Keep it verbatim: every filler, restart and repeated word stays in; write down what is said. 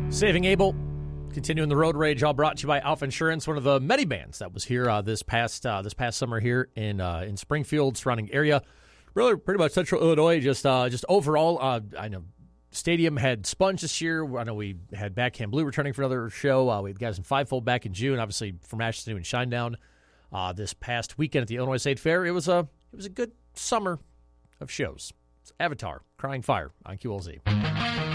Saving Abel, continuing the road rage, all brought to you by Alpha Insurance, one of the many bands that was here uh, this past uh, this past summer here in uh, in Springfield, surrounding area. Really, pretty much Central Illinois. Just uh, just overall, uh, I know stadium had sponge this year. I know we had Backhand Blue returning for another show. Uh, we had guys in Fivefold back in June. Obviously, from Ashton and Shinedown uh, this past weekend at the Illinois State Fair. It was a it was a good summer of shows. It's Avatar, Crying Fire on Q L Z.